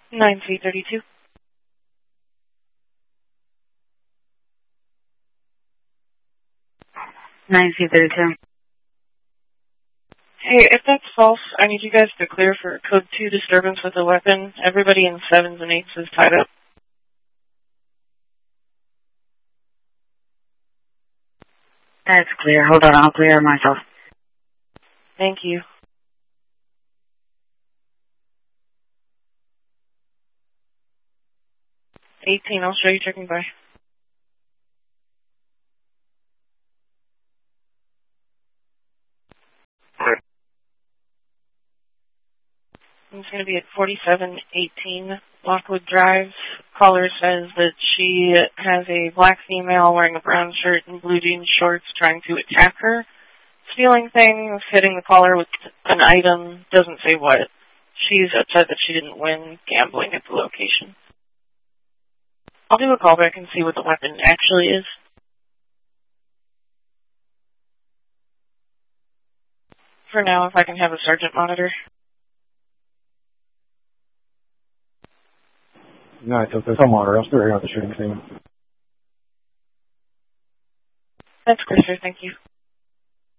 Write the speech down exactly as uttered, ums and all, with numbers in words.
nine C thirty-two. nine C thirty-two. Hey, if that's false, I need you guys to clear for code two disturbance with a weapon. Everybody in sevens and eights is tied up. That's clear. Hold on, I'll clear myself. Thank you. eighteen, I'll show you checking by. It's going to be at forty-seven eighteen Lockwood Drive. Caller says that she has a black female wearing a brown shirt and blue jean shorts trying to attack her, stealing things, hitting the caller with an item, doesn't say what. She's upset that she didn't win gambling at the location. I'll do a callback and see what the weapon actually is. For now, if I can have a sergeant monitor. No, I took this. I'll monitor. I'll figure out the shooting scene. That's clear, sir. Thank you.